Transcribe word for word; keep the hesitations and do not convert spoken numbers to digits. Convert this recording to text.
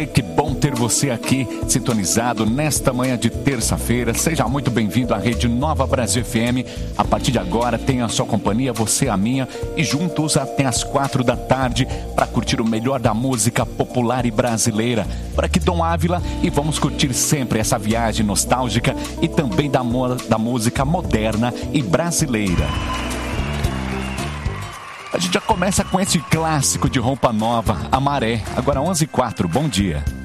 Que bom ter você aqui, sintonizado nesta manhã de terça-feira. Seja muito bem-vindo à Rede Nova Brasil F M. A partir de agora, tenha a sua companhia, você a minha, e juntos até as quatro da tarde para curtir o melhor da música popular e brasileira. Por aqui, Dom Ávila, e vamos curtir sempre essa viagem nostálgica e também da, da música moderna e brasileira. A gente já começa com esse clássico de Roupa Nova, A Maré. Agora onze e quatro, bom dia.